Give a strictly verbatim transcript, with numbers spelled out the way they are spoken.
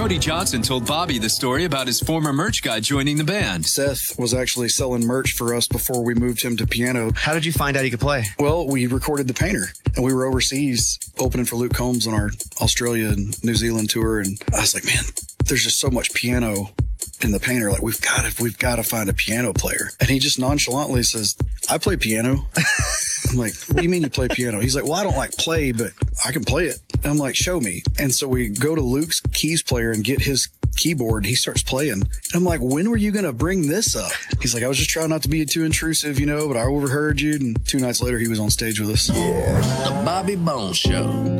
Cody Johnson told Bobby the story about his former merch guy joining the band. Seth was actually selling merch for us before we moved him to piano. How did you find out he could play? Well, we recorded The Painter, and we were overseas opening for Luke Combs on our Australia and New Zealand tour, and I was like, man, there's just so much piano in The Painter. Like, we've got to, we've got to find a piano player. And he just nonchalantly says, I play piano. I'm like, what do you mean you play piano? He's like, well, I don't like play, but I can play it. And I'm like, show me. And so we go to Luke's keys player and get his keyboard. He starts playing. And I'm like, when were you going to bring this up? He's like, I was just trying not to be too intrusive, you know, but I overheard you. And two nights later, he was on stage with us. The Bobby Bones Show.